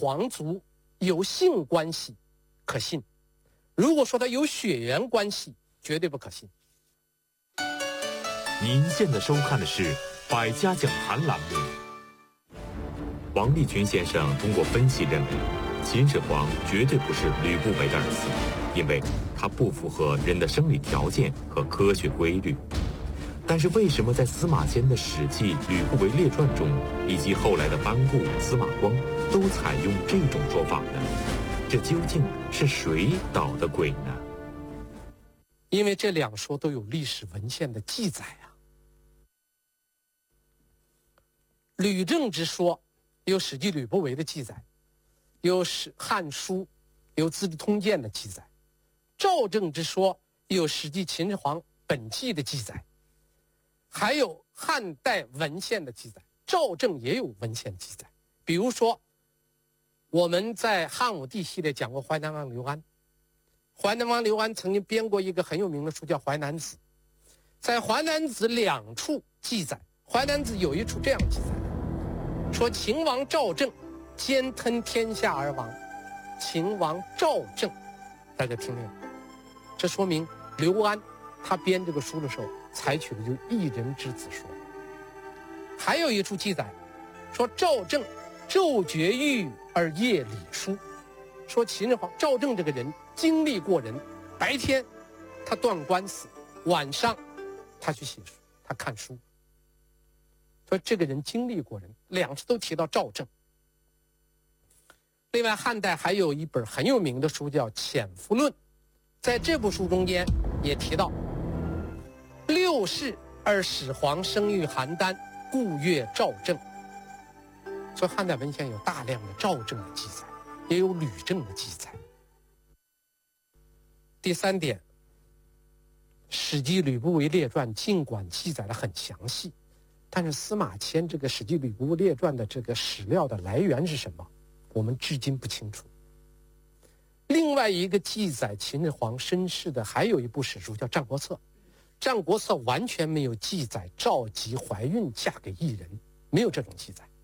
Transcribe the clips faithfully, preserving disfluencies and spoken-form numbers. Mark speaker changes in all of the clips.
Speaker 1: 皇族有性关系，可信；如果说他有血缘关系，绝对不可信。
Speaker 2: 您现在收看的是《百家讲坛》栏目。王立群先生通过分析认为，秦始皇绝对不是吕不韦的儿子，因为他不符合人的生理条件和科学规律。但是为什么在司马迁的《史记·吕不韦列传》中，以及后来的班固、司马光都采用这种说法呢？这究竟是谁捣的鬼呢？
Speaker 1: 因为这两说都有历史文献的记载啊。吕政之说有《史记·吕不韦》的记载，有《汉书》、有《资治通鉴》的记载；赵政之说有《史记·秦始皇本纪》的记载。还有汉代文献的记载，赵政也有文献记载。比如说，我们在汉武帝系列讲过淮南王刘安，淮南王刘安曾经编过一个很有名的书叫《淮南子》，在《淮南子》两处记载，《淮南子》有一处这样记载，说秦王赵政兼吞天下而亡。秦王赵政，大家听听，这说明刘安他编这个书的时候采取的就是一人之子说。还有一处记载说赵政昼绝狱而夜礼书，说秦始皇赵政这个人经历过人，白天他断官司，晚上他去写书，他看书。说这个人经历过人，两次都提到赵政。另外汉代还有一本很有名的书叫《潜伏论》，在这部书中间也提到六世而始皇生育邯郸，故曰赵政。所以汉代文献有大量的赵政的记载，也有吕政的记载。第三点，《史记·吕不韦列传》尽管记载的很详细，但是司马迁这个《史记·吕不韦列传》的这个史料的来源是什么，我们至今不清楚。另外一个记载秦始皇身世的还有一部史书叫《战国策》，《战国策》完全没有记载赵姬怀孕嫁给异人，没有这种记载。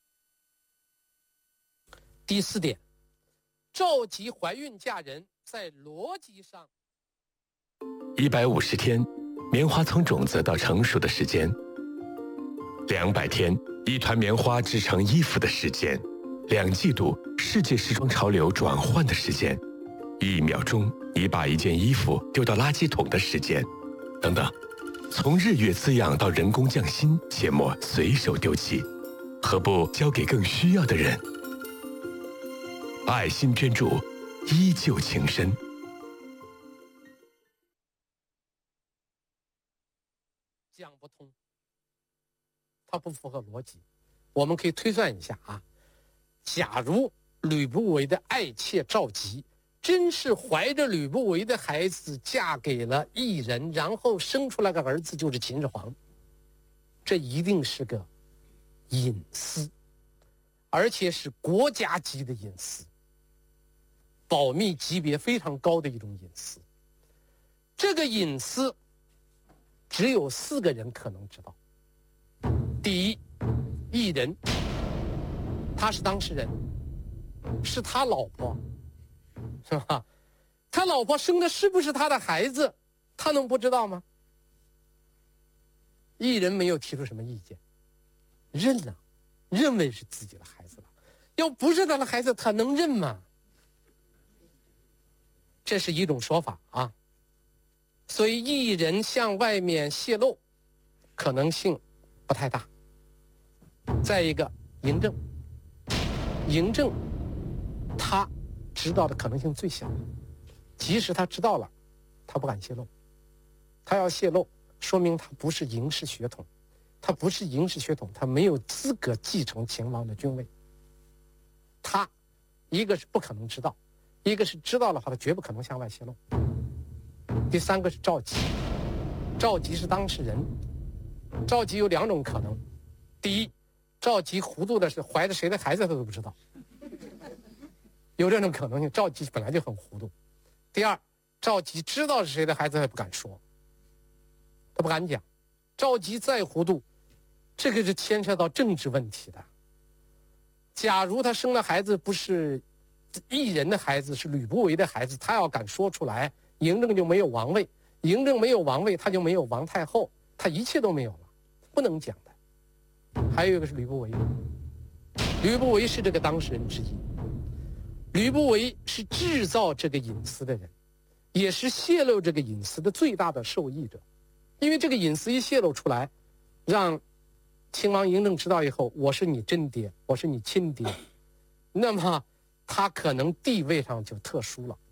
Speaker 1: 第四点，赵姬怀孕嫁人在逻辑上，
Speaker 3: 一百五十天，棉花从种子到成熟的时间；两百天，一团棉花织成衣服的时间；两季度，世界时装潮流转换的时间；一秒钟，你把一件衣服丢到垃圾桶的时间。等等，从日月滋养到人工匠心，切莫随手丢弃，何不交给更需要的人？爱心捐助，依旧情深。
Speaker 1: 讲不通，它不符合逻辑。我们可以推算一下啊，假如吕不韦的爱妾赵姬真是怀着吕不韦的孩子嫁给了异人，然后生出来个儿子就是秦始皇，这一定是个隐私，而且是国家级的隐私，保密级别非常高的一种隐私。这个隐私只有四个人可能知道。第一，异人，他是当事人，是他老婆，是吧？他老婆生的是不是他的孩子，他能不知道吗？异人没有提出什么意见，认了，认为是自己的孩子了。要不是他的孩子，他能认吗？这是一种说法啊。所以异人向外面泄露可能性不太大。再一个，嬴政，嬴政他知道的可能性最小，即使他知道了，他不敢泄露。他要泄露，说明他不是嬴氏血统，他不是嬴氏血统，他没有资格继承秦王的君位。他一个是不可能知道，一个是知道的话，他绝不可能向外泄露。第三个是赵姬，赵姬是当事人。赵姬有两种可能，第一，赵姬糊涂的是怀着谁的孩子他都不知道，有这种可能性，赵姬本来就很糊涂。第二，赵姬知道是谁的孩子他也不敢说，他不敢讲。赵姬再糊涂，这个是牵涉到政治问题的。 假如他生的孩子不是异人的孩子，是吕不韦的孩子，他要敢说出来，嬴政就没有王位，嬴政没有王位，他就没有王太后，他一切都没有了，不能讲的。还有一个是吕不韦，吕不韦是这个当事人之一，吕不韦是制造这个隐私的人，也是泄露这个隐私的最大的受益者。因为这个隐私一泄露出来，让秦王嬴政知道以后，我是你真爹，我是你亲爹，那么他可能地位上就特殊了。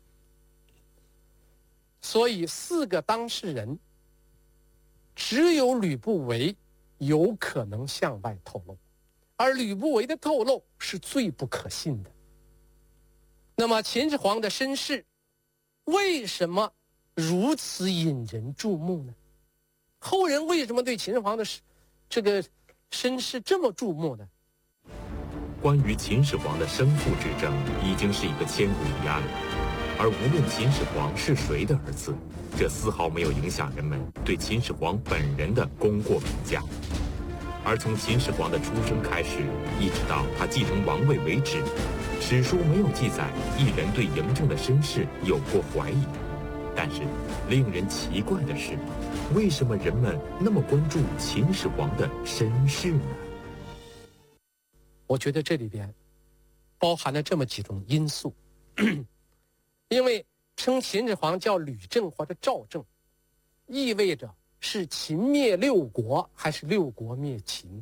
Speaker 1: 所以四个当事人，只有吕不韦有可能向外透露，而吕不韦的透露是最不可信的。那么秦始皇的身世为什么如此引人注目呢？后人为什么对秦始皇的这个身世这么注目呢？
Speaker 2: 关于秦始皇的生父之争已经是一个千古疑案了，而无论秦始皇是谁的儿子，这丝毫没有影响人们对秦始皇本人的功过评价。而从秦始皇的出生开始，一直到他继承王位为止，史书没有记载一人对嬴政的身世有过怀疑。但是令人奇怪的是，为什么人们那么关注秦始皇的身世呢？
Speaker 1: 我觉得这里边包含了这么几种因素。因为称秦始皇叫吕政或者赵政，意味着是秦灭六国还是六国灭秦。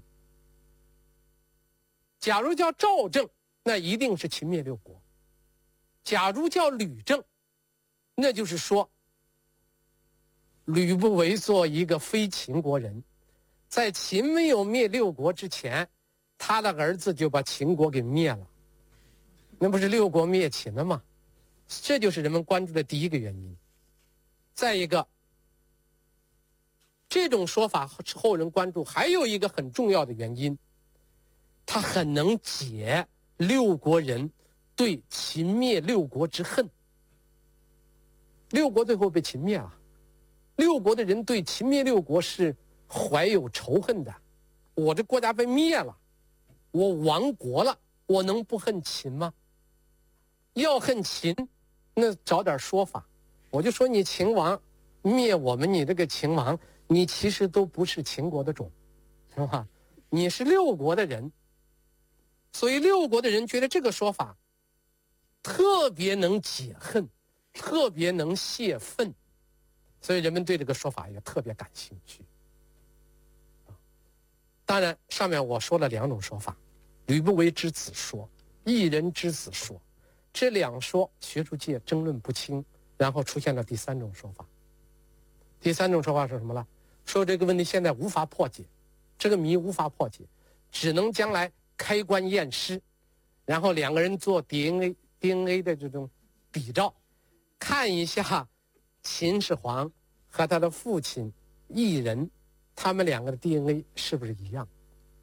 Speaker 1: 假如叫赵政，那一定是秦灭六国；假如叫吕政，那就是说吕不韦做一个非秦国人，在秦没有灭六国之前，他的儿子就把秦国给灭了，那不是六国灭秦了吗？这就是人们关注的第一个原因。再一个，这种说法后人关注还有一个很重要的原因，他很能解六国人对秦灭六国之恨。六国最后被秦灭了，六国的人对秦灭六国是怀有仇恨的。我这国家被灭了，我亡国了，我能不恨秦吗？要恨秦，那找点说法。我就说你秦王灭我们，你这个秦王，你其实都不是秦国的种，是吧？你是六国的人，所以六国的人觉得这个说法特别能解恨，特别能泄愤，所以人们对这个说法也特别感兴趣。当然，上面我说了两种说法，吕不韦之子说，异人之子说，这两说学术界争论不清，然后出现了第三种说法。第三种说法是什么呢？说这个问题现在无法破解，这个谜无法破解，只能将来开棺验尸，然后两个人做 D N A D N A 的这种比照，看一下秦始皇和他的父亲异人，他们两个的 D N A 是不是一样。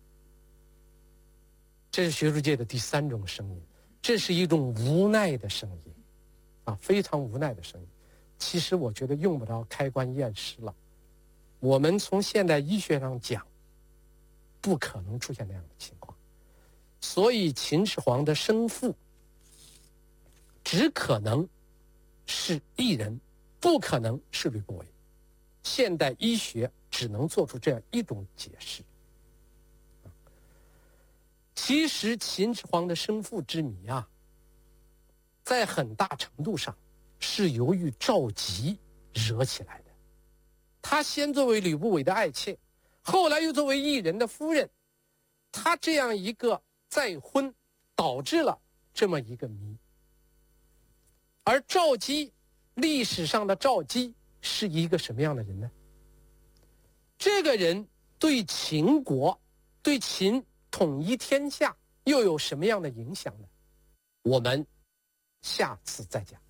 Speaker 1: 这是学术界的第三种声音，这是一种无奈的声音啊，非常无奈的声音。其实我觉得用不着开棺验尸了，我们从现代医学上讲，不可能出现那样的情况。所以秦始皇的生父只可能是异人，不可能是吕不韦。现代医学只能做出这样一种解释。其实秦始皇的生父之谜啊，在很大程度上是由于赵佶惹起来的。他先作为吕不韦的爱妾，后来又作为异人的夫人，他这样一个再婚，导致了这么一个谜。而赵佶，历史上的赵佶是一个什么样的人呢？这个人对秦国，对秦统一天下又有什么样的影响呢？我们下次再讲。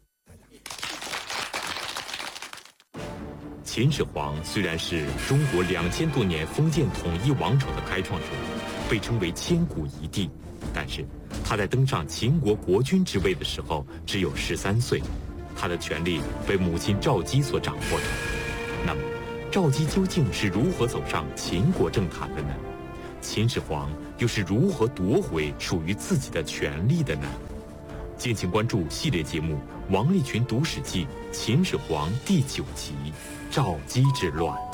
Speaker 2: 秦始皇虽然是中国两千多年封建统一王朝的开创者，被称为千古一帝，但是他在登上秦国国君之位的时候只有十三岁，他的权力被母亲赵姬所掌握着。那么赵姬究竟是如何走上秦国政坛的呢？ 秦始皇又是如何夺回属于自己的权利的呢？敬请关注系列节目《王立群读史记·秦始皇》第九集《赵姬之乱》。